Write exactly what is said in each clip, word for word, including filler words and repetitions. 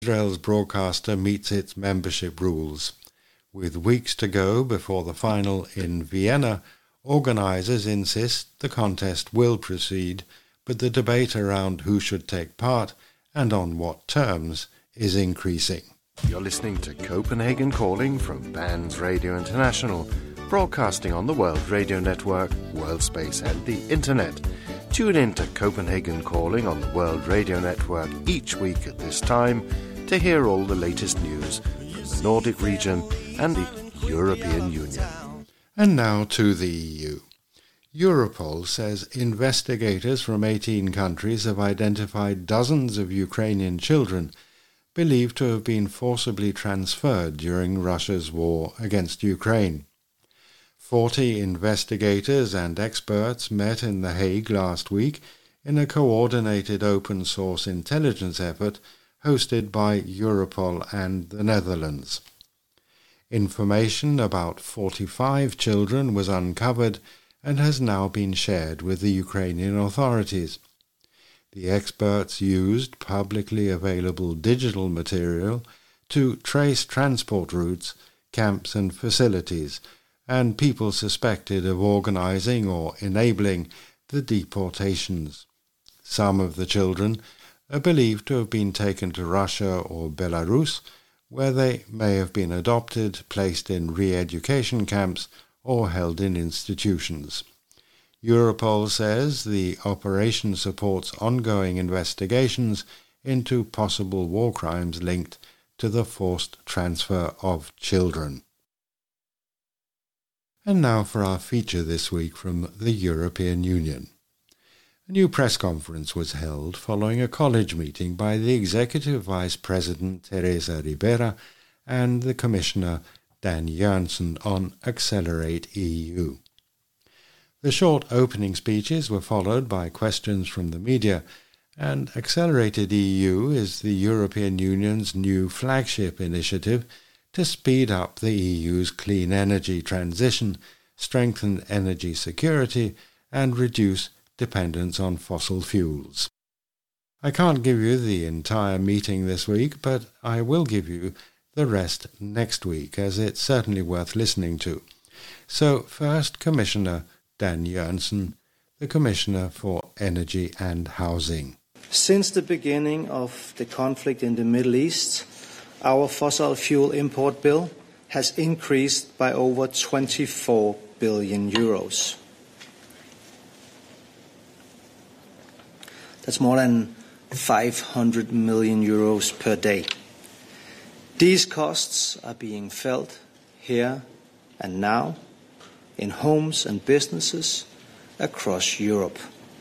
Israel's broadcaster meets its membership rules. With weeks to go before the final in Vienna, organisers insist the contest will proceed, but the debate around who should take part and on what terms is increasing. You're listening to Copenhagen Calling from Bands Radio International, broadcasting on the World Radio Network, World Space and the Internet. Tune in to Copenhagen Calling on the World Radio Network each week at this time to hear all the latest news from the Nordic region and the European Union. And now to the E U. Europol says investigators from eighteen countries have identified dozens of Ukrainian children believed to have been forcibly transferred during Russia's war against Ukraine. Forty investigators and experts met in The Hague last week in a coordinated open-source intelligence effort hosted by Europol and the Netherlands. Information about forty-five children was uncovered and has now been shared with the Ukrainian authorities. The experts used publicly available digital material to trace transport routes, camps and facilities, and people suspected of organizing or enabling the deportations. Some of the children are believed to have been taken to Russia or Belarus, where they may have been adopted, placed in re-education camps, or held in institutions. Europol says the operation supports ongoing investigations into possible war crimes linked to the forced transfer of children. And now for our feature this week from the European Union. A new press conference was held following a college meeting by the Executive Vice President Teresa Ribera and the Commissioner Dan Jansen on Accelerate E U. The short opening speeches were followed by questions from the media, and Accelerated E U is the European Union's new flagship initiative to speed up the E U's clean energy transition, strengthen energy security, and reduce dependence on fossil fuels. I can't give you the entire meeting this week, but I will give you the rest next week, as it's certainly worth listening to. So first, Commissioner Dan Jansen, the Commissioner for Energy and Housing. Since the beginning of the conflict in the Middle East, our fossil fuel import bill has increased by over twenty-four billion euros. That's more than five hundred million euros per day. These costs are being felt here and now in homes and businesses across Europe.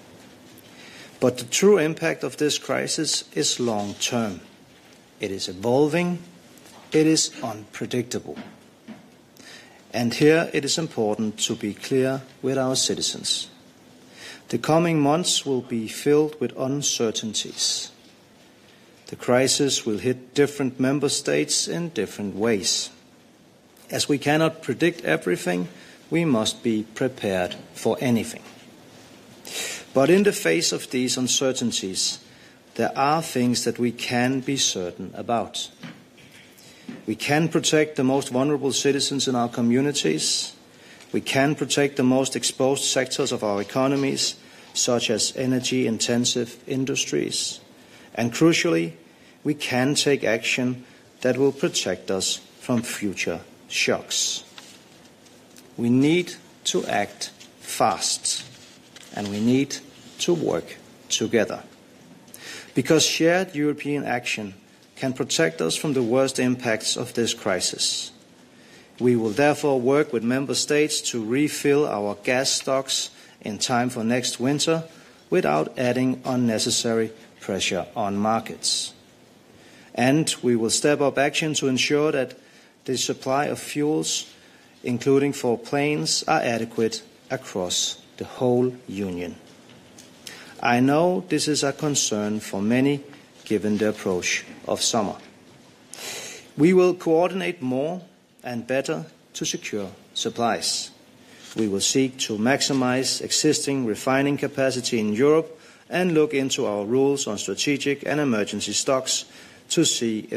But the true impact of this crisis is long-term. It is evolving, it is unpredictable. And here it is important to be clear with our citizens. The coming months will be filled with uncertainties. The crisis will hit different member states in different ways. As we cannot predict everything, we must be prepared for anything. But in the face of these uncertainties, there are things that we can be certain about. We can protect the most vulnerable citizens in our communities. We can protect the most exposed sectors of our economies, such as energy-intensive industries. And crucially, we can take action that will protect us from future shocks. We need to act fast, and we need to work together. Because shared European action can protect us from the worst impacts of this crisis. We will therefore work with member states to refill our gas stocks in time for next winter without adding unnecessary pressure on markets. And we will step up action to ensure that the supply of fuels, including for planes, are adequate across the whole Union. I know this is a concern for many given the approach of summer. We will coordinate more and better to secure supplies. We will seek to maximize existing refining capacity in Europe and look into our rules on strategic and emergency stocks to see if